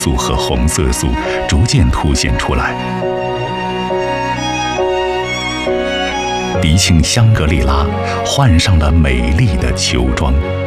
素和红色素逐渐凸显出来。迪庆香格里拉换上了美丽的秋装。